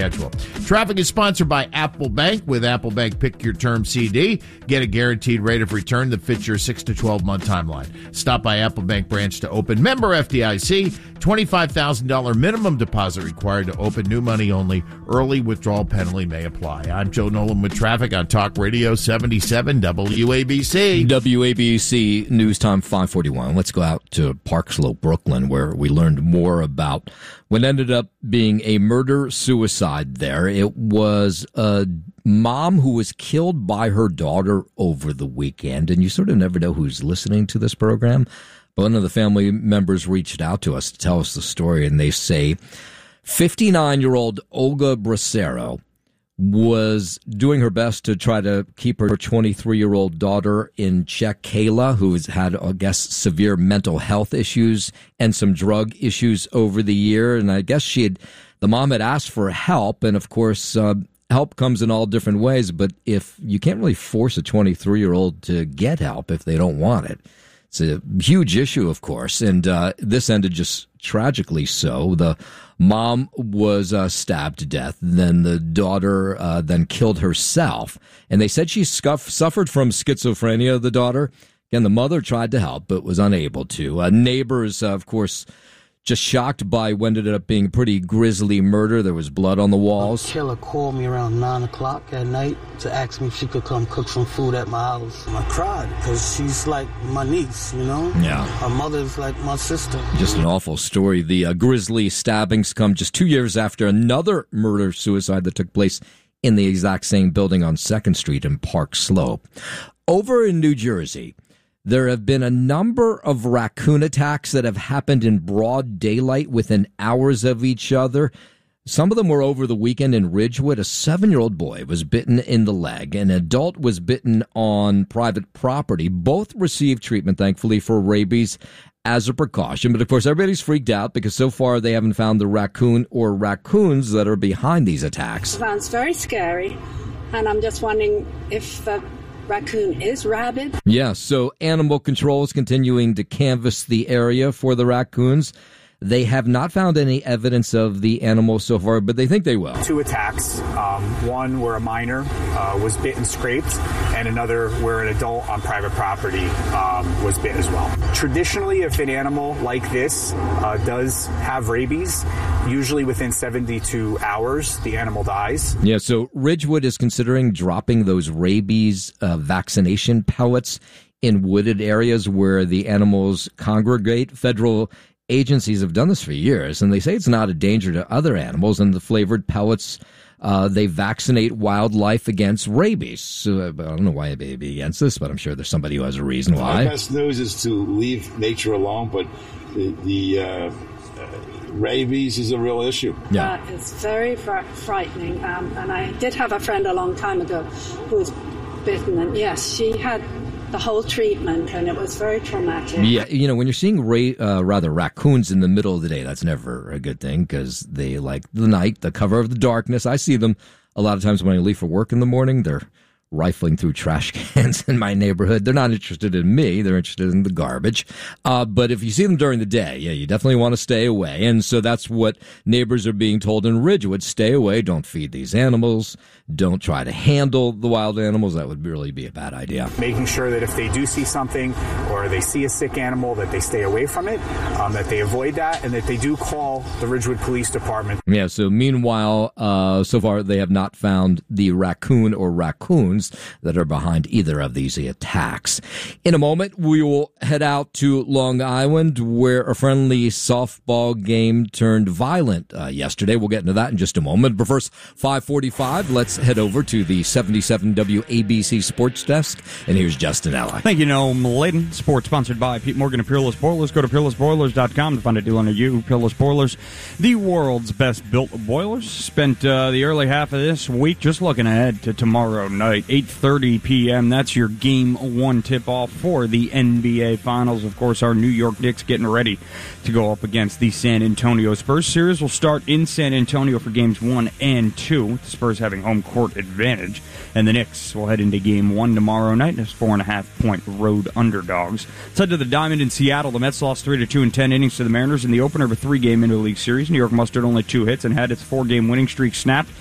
schedule. Traffic is sponsored by Apple Bank. With Apple Bank, pick your term CD. Get a guaranteed rate of return that fits your 6 to 12 month timeline. Stop by Apple Bank branch to open. Member FDIC. $25,000 minimum deposit required to open. New money only. Early withdrawal penalty may apply. I'm Joe Nolan with traffic on Talk Radio 77 WABC. WABC News Time 541. Let's go out to Park Slope, Brooklyn, where we learned more about what ended up being a murder-suicide there. It was a mom who was killed by her daughter over the weekend, and you sort of never know who's listening to this program. But one of the family members reached out to us to tell us the story, and they say 59-year-old Olga Bracero was doing her best to try to keep her 23-year-old daughter in check, Kayla, who has had, I guess, severe mental health issues and some drug issues over the year. And I guess the mom had asked for help, and of course, help comes in all different ways. But if you can't really force a 23-year-old to get help if they don't want it, it's a huge issue, of course, and this ended just tragically so. The mom was stabbed to death. Then the daughter then killed herself. And they said she suffered from schizophrenia, the daughter. Again, the mother tried to help, but was unable to. Neighbors, of course, just shocked by what ended up being a pretty grisly murder. There was blood on the walls. The killer called me around 9 o'clock at night to ask me if she could come cook some food at my house. I cried because she's like my niece, you know? Yeah. Her mother's like my sister. Just an awful story. The grisly stabbings come just 2 years after another murder-suicide that took place in the exact same building on 2nd Street in Park Slope. Over in New Jersey, there have been a number of raccoon attacks that have happened in broad daylight within hours of each other. Some of them were over the weekend in Ridgewood. A 7-year-old boy was bitten in the leg. An adult was bitten on private property. Both received treatment, thankfully, for rabies as a precaution. But, of course, everybody's freaked out because so far they haven't found the raccoon or raccoons that are behind these attacks. Sounds very scary, and I'm just wondering if the raccoon is rabid. Yeah, so animal control is continuing to canvass the area for the raccoons. They have not found any evidence of the animal so far, but they think they will. 2 attacks, one where a minor was bit and scraped, and another where an adult on private property was bit as well. Traditionally, if an animal like this does have rabies, usually within 72 hours, the animal dies. Yeah, so Ridgewood is considering dropping those rabies vaccination pellets in wooded areas where the animals congregate. Federal agencies have done this for years, and they say it's not a danger to other animals, and the flavored pellets, they vaccinate wildlife against rabies. So I don't know why they'd be against this, but I'm sure there's somebody who has a reason why. The best news is to leave nature alone, but the rabies is a real issue. Yeah. That is very frightening, and I did have a friend a long time ago who was bitten, and yes, she had the whole treatment, and it was very traumatic. Yeah, you know, when you're seeing raccoons in the middle of the day, that's never a good thing because they like the night, the cover of the darkness. I see them a lot of times when I leave for work in the morning. They're rifling through trash cans in my neighborhood. They're not interested in me. They're interested in the garbage. But if you see them during the day, yeah, you definitely want to stay away. And so that's what neighbors are being told in Ridgewood. Stay away. Don't feed these animals. Don't try to handle the wild animals. That would really be a bad idea. Making sure that if they do see something or they see a sick animal, that they stay away from it, that they avoid that, and that they do call the Ridgewood Police Department. Yeah, so meanwhile, so far they have not found the raccoon or raccoons that are behind either of these attacks. In a moment, we will head out to Long Island, where a friendly softball game turned violent yesterday. We'll get into that in just a moment. But first, 5:45, let's head over to the 77 WABC Sports Desk, and here's Justin Ella. Thank you, Noam Laden. Sports sponsored by Pete Morgan and Peerless Boilers. Go to peerlessboilers.com to find a deal near you. Peerless Boilers, the world's best built boilers. Spent the early half of this week just looking ahead to tomorrow night. 8:30 p.m. That's your Game 1 tip-off for the NBA Finals. Of course, our New York Knicks getting ready to go up against the San Antonio Spurs. Series will start in San Antonio for Games 1 and 2, with the Spurs having home court advantage. And the Knicks will head into Game 1 tomorrow night as 4.5-point road underdogs. Let's head to the Diamond in Seattle. The Mets lost 3-2 in 10 innings to the Mariners in the opener of a 3-game interleague series. New York mustered only 2 hits and had its 4-game winning streak snapped